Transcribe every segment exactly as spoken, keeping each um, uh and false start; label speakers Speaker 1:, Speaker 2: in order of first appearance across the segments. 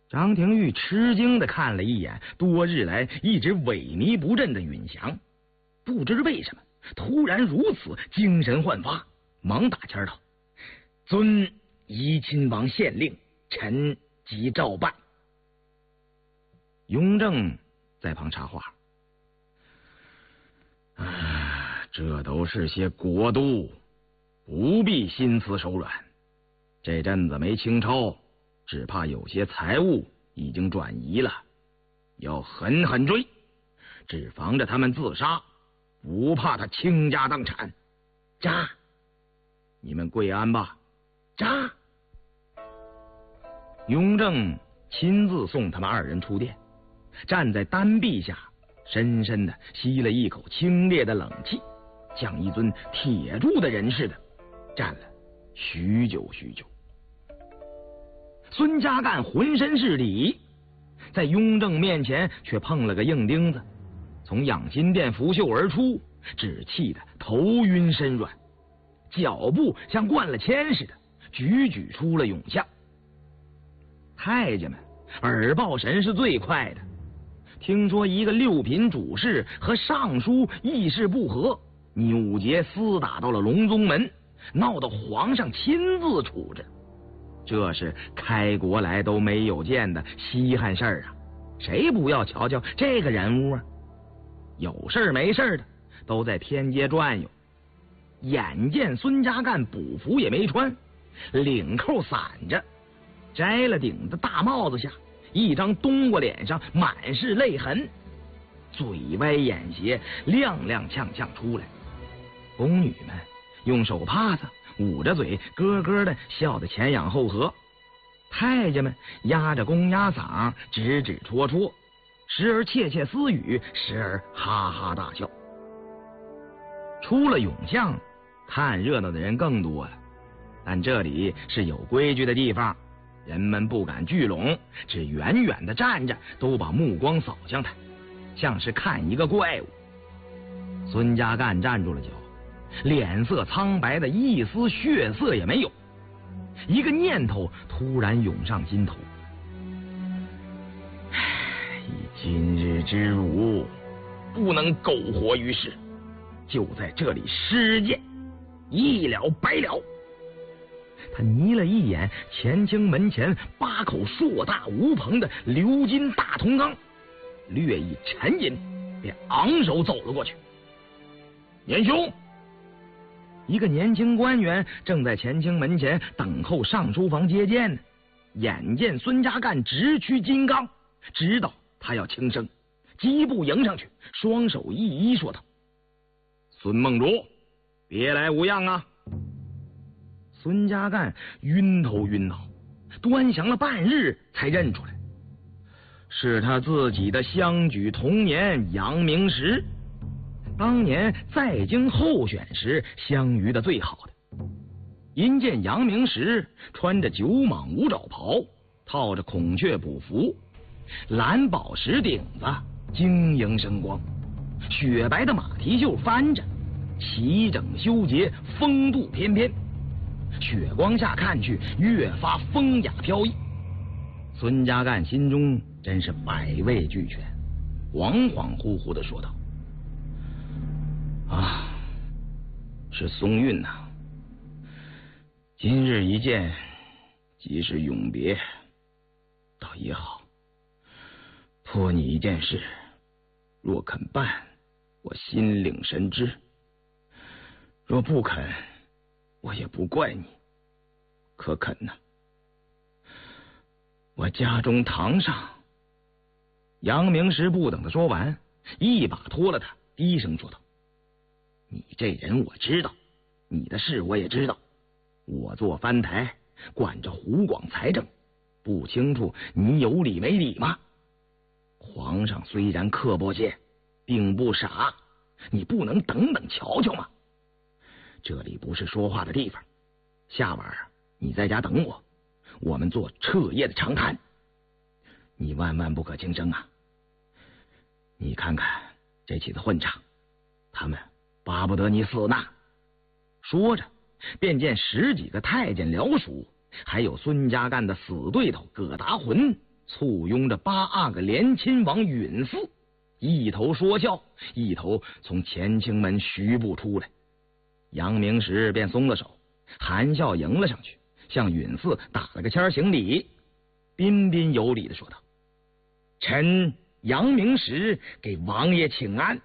Speaker 1: 张廷玉吃惊地看了一眼多日来一直萎靡不振的允祥，不知为什么突然如此精神焕发，忙打签道：“遵怡亲王县令，臣即照办。”雍正在旁插话：“啊，这都是些国都，不必心慈手软。这阵子没清钞，只怕有些财物已经转移了，要狠狠追，只防着他们自杀，不怕他倾家荡产。扎，你们跪安吧。扎。”雍正亲自送他们二人出殿，站在丹壁下，深深的吸了一口清冽的冷气，像一尊铁铸的人似的站了许久许久。孙家干浑身是礼，在雍正面前却碰了个硬钉子，从养心殿拂袖而出，只气得头晕身软，脚步像灌了铅似的举举出了永巷。太监们耳报神是最快的，听说一个六品主事和尚书议事不和，扭结厮打到了隆宗门，闹得皇上亲自处置。这是开国来都没有见的稀罕事儿啊！谁不要瞧瞧这个人物啊？有事没事的都在天街转悠。眼见孙家干补服也没穿，领扣散着，摘了顶的大帽子下，一张冬瓜脸上满是泪痕，嘴歪眼斜，踉踉跄跄出来。宫女们用手帕子捂着嘴，咯咯的笑得前仰后合。太监们压着公鸭嗓，指指戳戳，时而窃窃私语，时而哈哈大笑。出了永巷，看热闹的人更多了，但这里是有规矩的地方，人们不敢聚拢，只远远的站着，都把目光扫向他，像是看一个怪物。孙家干站住了脚，脸色苍白的一丝血色也没有，一个念头突然涌上心头：以今日之辱，不能苟活于世，就在这里施剑，一了百了。他睨了一眼乾清门前八口硕大无朋的鎏金大铜缸，略一沉吟，便昂首走了过去。年兄，一个年轻官员正在乾清门前等候上书房接见呢，眼见孙家干直趋金刚，知道他要轻生，疾步迎上去，双手一一说道：“孙梦竹，别来无恙啊！”孙家干晕头晕脑，端详了半日才认出来，是他自己的乡举同年杨明时，当年在京候选时相遇的最好的。因见杨明时穿着九蟒五爪袍，套着孔雀补服，蓝宝石顶子晶莹生光，雪白的马蹄袖翻着，齐整修结，风度翩翩，血光下看去越发风雅飘逸。孙家干心中真是百味俱全，恍恍惚惚地说道：“啊，是松韵呐、啊！今日一见，即是永别，倒也好。托你一件事，若肯办，我心领神知；若不肯，我也不怪你。可肯呢？我家中堂上……”杨明时不等他说完，一把拖了他，低声说道：“你这人我知道，你的事我也知道。我做藩台，管着湖广财政，不清楚你有理没理吗？皇上虽然刻薄些，并不傻，你不能等等瞧瞧吗？这里不是说话的地方，下晚你在家等我，我们做彻夜的长谈。你万万不可轻生啊！你看看这起的混账，他们巴不得你死呢。”说着，便见十几个太监僚属，还有孙家干的死对头葛达浑， 簇拥着八阿哥连亲王允嗣，一头说笑，一头从乾清门徐步出来。杨明时便松了手，含笑迎了上去，向允嗣打了个签行礼，彬彬有礼的说道：“臣杨明时给王爷请安。”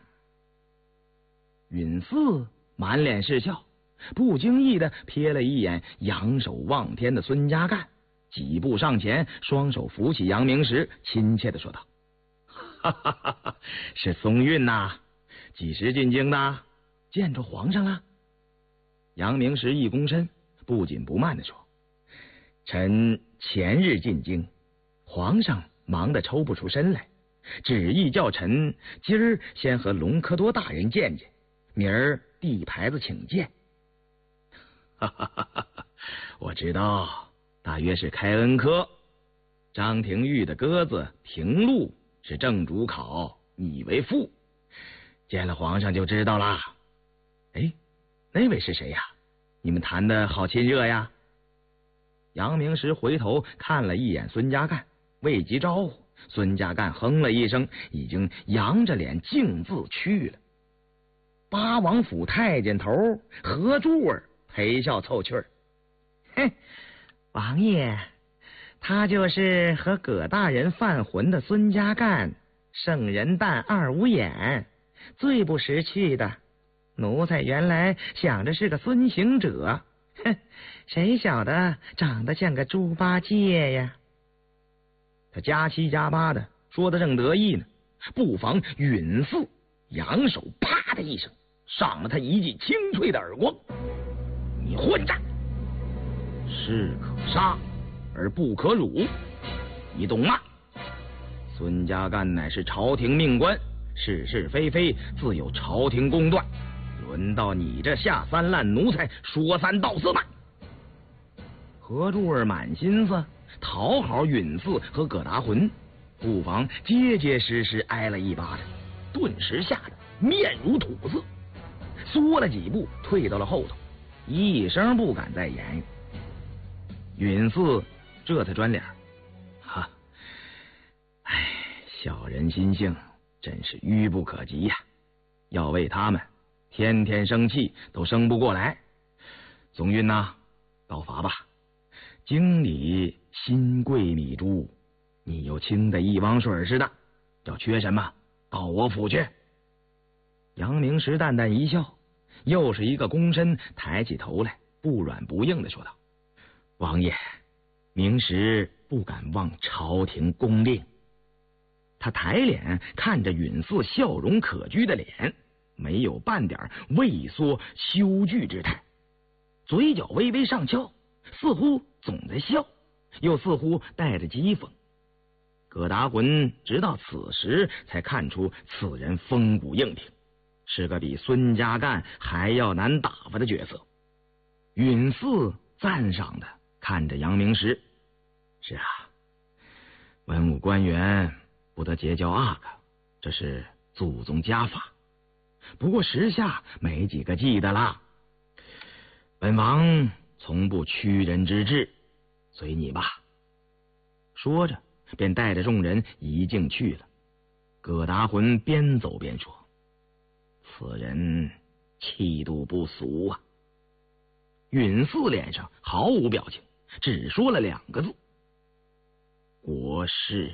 Speaker 1: 允嗣满脸是笑，不经意的瞥了一眼仰首望天的孙家干，几步上前，双手扶起杨明时，亲切的说道：“哈哈哈哈，是松韵呐，几时进京的？见着皇上了？”杨明时一躬身，不紧不慢的说：“臣前日进京，皇上忙得抽不出身来，旨意叫臣今儿先和隆科多大人见见，明儿递牌子请见。”哈哈哈哈，我知道，大约是开恩科。张廷玉的鸽子廷禄是正主考，你为副，见了皇上就知道啦。哎，那位是谁呀？你们谈的好亲热呀。杨明时回头看了一眼孙家干，未及招呼，孙家干哼了一声，已经扬着脸径自去了。八王府太监头何柱儿陪笑凑趣儿：“嘿，王爷，他就是和葛大人犯浑的孙家干，圣人诞二五眼，最不识趣的。奴才原来想着是个孙行者，哼，谁晓得长得像个猪八戒呀！”他加七加八的说的正得意呢，不妨允嗣扬手啪的一声上了他一记清脆的耳光：“你混账！士可杀而不可辱，你懂吗？孙家干乃是朝廷命官，是是非非自有朝廷公断，轮到你这下三滥奴才说三道四吗？”何柱儿满心思讨好允嗣和葛达浑，不妨结结实实挨了一巴掌，顿时吓得面如土色，缩了几步退到了后头，一声不敢再言语。允嗣这才转脸：“哈，哎，小人心性真是愚不可及呀、啊！要为他们天天生气都生不过来。宗韵呐，告发吧。京里新贵米猪，你又清的一汪水似的，要缺什么到我府去。”杨明时淡淡一笑，又是一个躬身，抬起头来，不软不硬的说道：“王爷，明时不敢忘朝廷公令。”他抬脸看着允嗣笑容可掬的脸，没有半点畏缩羞惧之态，嘴角微微上翘，似乎总在笑，又似乎带着讥讽。葛达浑直到此时才看出此人风骨硬挺，是个比孙家干还要难打发的角色。允嗣赞赏的看着杨明时：“是啊，文武官员不得结交阿哥，这是祖宗家法。不过时下没几个记得啦。本王从不屈人之志，随你吧。”说着便带着众人一径去了。葛达浑边走边说：“此人气度不俗啊。”允嗣脸上毫无表情，只说了两个字：“国事。”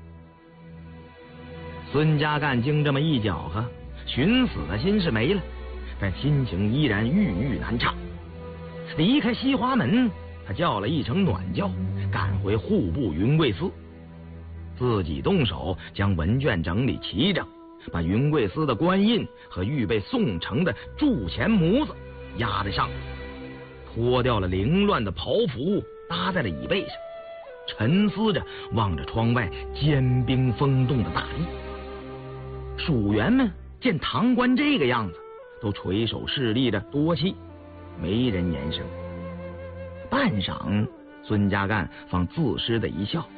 Speaker 1: 孙家干经这么一搅和，寻死的心是没了，但心情依然郁郁难畅。离开西华门，他叫了一声暖轿，赶回户部云贵司，自己动手将文卷整理齐整，把云贵司的官印和预备送呈的铸钱模子压在上面，脱掉了凌乱的袍服，搭在了椅背上，沉思着望着窗外坚冰封冻的大地。属员们见堂官这个样子，都垂手侍立着多气，没人言声。半晌，孙家干方自失的一笑：“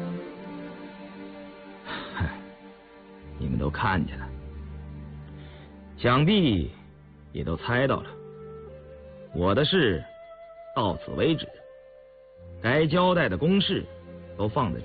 Speaker 1: 你们都看见了，想必也都猜到了。我的事到此为止，该交代的公事都放在